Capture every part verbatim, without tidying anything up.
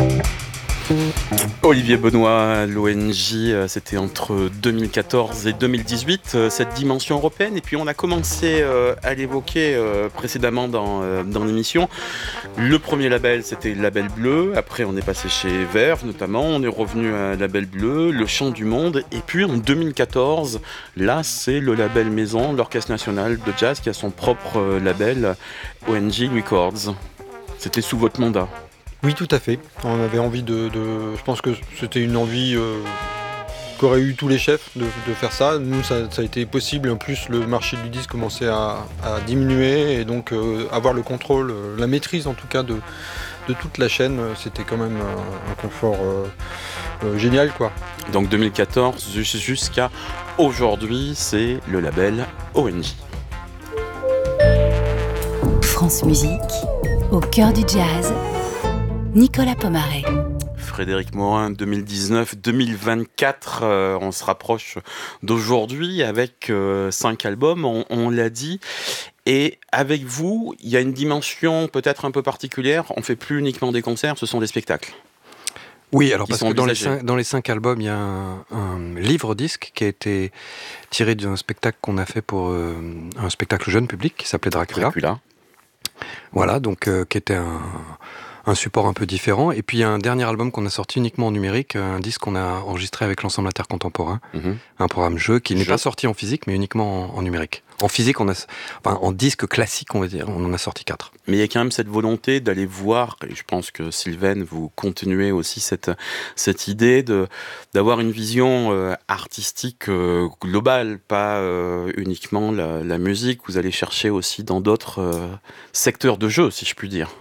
Olivier Benoît, l'O N J, c'était entre deux mille quatorze et deux mille dix-huit, cette dimension européenne. Et puis on a commencé à l'évoquer précédemment dans, dans l'émission. Le premier label, c'était le label bleu. Après, on est passé chez Verve notamment. On est revenu à label bleu, le Chant du Monde. Et puis en deux mille quatorze, là, c'est le label maison, l'Orchestre National de Jazz, qui a son propre label, O N J Records. C'était sous votre mandat. Oui, tout à fait. On avait envie de... de je pense que c'était une envie euh, qu'auraient eu tous les chefs de, de faire ça. Nous, ça, ça a été possible. En plus, le marché du disque commençait à, à diminuer. Et donc, euh, avoir le contrôle, euh, la maîtrise en tout cas de, de toute la chaîne, c'était quand même un, un confort euh, euh, génial, quoi. Donc deux mille quatorze jusqu'à aujourd'hui, c'est le label O N J. France Musique, au cœur du jazz. Nicolas Pomarez. Frédéric Morin, deux mille dix-neuf deux mille vingt-quatre, euh, on se rapproche d'aujourd'hui avec euh, cinq albums, on, on l'a dit. Et avec vous, il y a une dimension peut-être un peu particulière. On ne fait plus uniquement des concerts, ce sont des spectacles. Oui, alors parce que dans les, cinq, dans les cinq albums, il y a un, un livre-disque qui a été tiré d'un spectacle qu'on a fait pour euh, un spectacle jeune public qui s'appelait Dracula. Dracula. Voilà, donc euh, qui était un... un support un peu différent. Et puis il y a un dernier album qu'on a sorti uniquement en numérique, un disque qu'on a enregistré avec l'ensemble intercontemporain, mmh. un programme jeu qui n'est jeu. pas sorti en physique, mais uniquement en, en numérique. En physique, on a, enfin, en disque classique, on va dire, on en a sorti quatre. Mais il y a quand même cette volonté d'aller voir, et je pense que Sylvaine, vous continuez aussi cette, cette idée de, d'avoir une vision euh, artistique euh, globale, pas euh, uniquement la, la musique. Vous allez chercher aussi dans d'autres euh, secteurs de jeu, si je puis dire.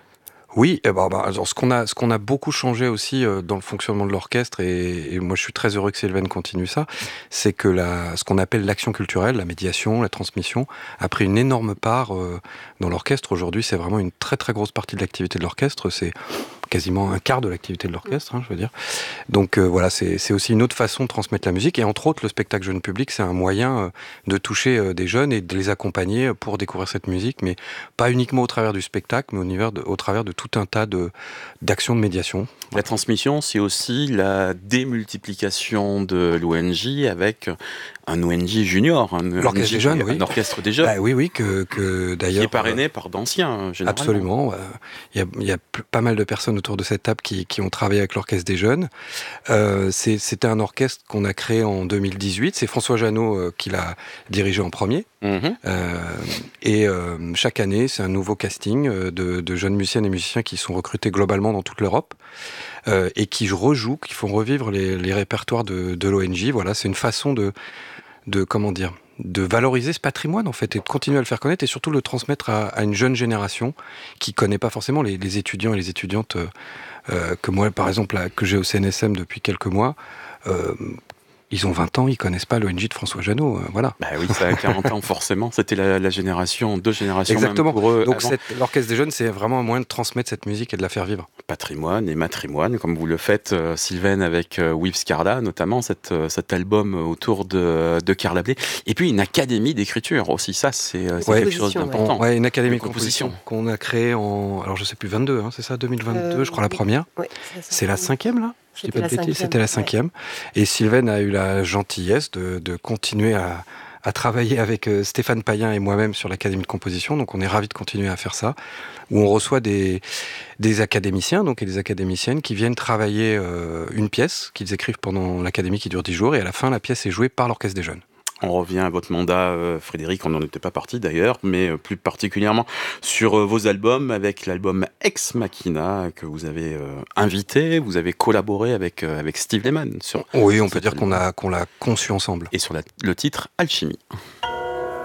Oui, eh ben, ben, alors ce qu'on a, ce qu'on a beaucoup changé aussi euh, dans le fonctionnement de l'orchestre, et, et moi je suis très heureux que Sylvaine continue ça, c'est que la, ce qu'on appelle l'action culturelle, la médiation, la transmission, a pris une énorme part euh, dans l'orchestre. Aujourd'hui, c'est vraiment une très très grosse partie de l'activité de l'orchestre. C'est quasiment un quart de l'activité de l'orchestre, hein, je veux dire. Donc euh, voilà, c'est, c'est aussi une autre façon de transmettre la musique. Et entre autres, le spectacle jeune public, c'est un moyen euh, de toucher euh, des jeunes et de les accompagner pour découvrir cette musique, mais pas uniquement au travers du spectacle, mais au, niveau de, au travers de tout un tas de, d'actions de médiation. La transmission, c'est aussi la démultiplication de l'O N J avec un O N J junior, un, l'orchestre des jeunes, oui. un orchestre des jeunes. Bah, oui, oui, que, que d'ailleurs... Qui est parrainé euh, par d'anciens, généralement. Absolument. Il euh, y, y a p- pas mal de personnes autour de cette table qui, qui ont travaillé avec l'orchestre des jeunes. Euh, c'est, c'était un orchestre qu'on a créé en deux mille dix-huit. C'est François Janot euh, qui l'a dirigé en premier. Mm-hmm. Euh, et euh, chaque année, c'est un nouveau casting euh, de, de jeunes musiciennes et musiciens qui sont recrutés globalement dans toute l'Europe. Euh, et qui rejouent, qui font revivre les, les répertoires de, de l'O N J. Voilà, c'est une façon de, de, comment dire, de valoriser ce patrimoine, en fait, et de continuer à le faire connaître, et surtout le transmettre à, à une jeune génération qui connaît pas forcément les, les étudiants et les étudiantes euh, euh, que moi, par exemple, là, que j'ai au C N S M depuis quelques mois. Euh, Ils ont vingt ans, ils connaissent pas l'O N J de François Janot, euh, voilà. Bah oui, ça a quarante ans forcément. C'était la, la génération, deux générations. Exactement. Même pour eux. Donc cette, l'orchestre des jeunes, c'est vraiment un moyen de transmettre cette musique et de la faire vivre. Patrimoine et matrimoine, comme vous le faites, euh, Sylvaine, avec euh, With Carla, notamment cette, euh, cet album autour de, de Carla Bley. Et puis une académie d'écriture aussi, ça c'est, c'est ouais, quelque chose d'important. Ouais, une académie de composition, composition qu'on a créée en, alors je sais plus, vingt-deux, hein, c'est ça, deux mille vingt-deux, euh, je crois, la première. Oui, c'est, c'est la cinquième là. Je dis pas de bêtises, c'était la cinquième. Ouais. Et Sylvaine a eu la gentillesse de, de continuer à, à travailler avec euh, Stéphane Payen et moi-même sur l'Académie de composition. Donc on est ravis de continuer à faire ça, où on reçoit des, des académiciens donc, et des académiciennes qui viennent travailler euh, une pièce qu'ils écrivent pendant l'Académie qui dure dix jours. Et à la fin, la pièce est jouée par l'Orchestre des jeunes. On revient à votre mandat, euh, Frédéric, on n'en était pas parti d'ailleurs, mais euh, plus particulièrement sur euh, vos albums, avec l'album Ex Machina que vous avez euh, invité, vous avez collaboré avec, euh, avec Steve Lehman. Sur oui, on peut dire qu'on, a, qu'on l'a conçu ensemble. Et sur la, le titre Alchimie.